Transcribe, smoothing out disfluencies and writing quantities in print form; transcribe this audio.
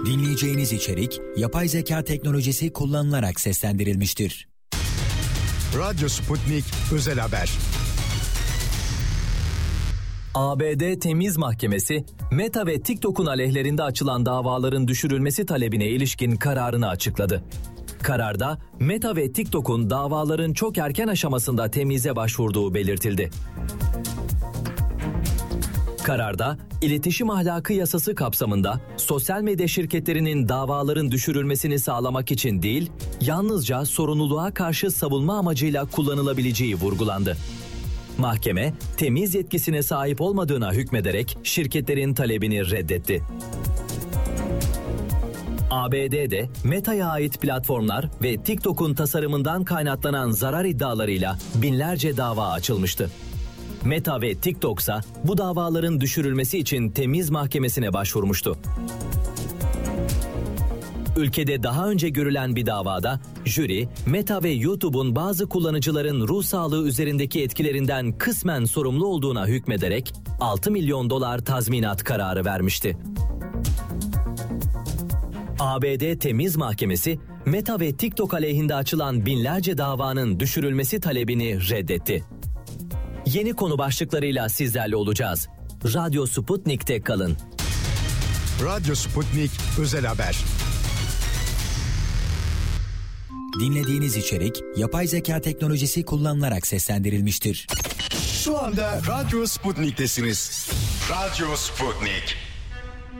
Dinleyeceğiniz içerik, yapay zeka teknolojisi kullanılarak seslendirilmiştir. Radyo Sputnik Özel Haber. ABD Temiz Mahkemesi, Meta ve TikTok'un aleyhlerinde açılan davaların düşürülmesi talebine ilişkin kararını açıkladı. Kararda, Meta ve TikTok'un davaların çok erken aşamasında temize başvurduğu belirtildi. Kararda, iletişim ahlakı yasası kapsamında sosyal medya şirketlerinin davaların düşürülmesini sağlamak için değil, yalnızca sorumluluğa karşı savunma amacıyla kullanılabileceği vurgulandı. Mahkeme, temiz yetkisine sahip olmadığına hükmederek şirketlerin talebini reddetti. ABD'de Meta'ya ait platformlar ve TikTok'un tasarımından kaynaklanan zarar iddialarıyla binlerce dava açılmıştı. Meta ve TikTok ise bu davaların düşürülmesi için Temiz Mahkemesi'ne başvurmuştu. Ülkede daha önce görülen bir davada jüri, Meta ve YouTube'un bazı kullanıcıların ruh sağlığı üzerindeki etkilerinden kısmen sorumlu olduğuna hükmederek $6 milyon tazminat kararı vermişti. ABD Temiz Mahkemesi, Meta ve TikTok aleyhinde açılan binlerce davanın düşürülmesi talebini reddetti. Yeni konu başlıklarıyla sizlerle olacağız. Radyo Sputnik'te kalın. Radyo Sputnik Özel Haber. Dinlediğiniz içerik, yapay zeka teknolojisi kullanılarak seslendirilmiştir. Şu anda Radyo Sputnik'tesiniz. Radyo Sputnik.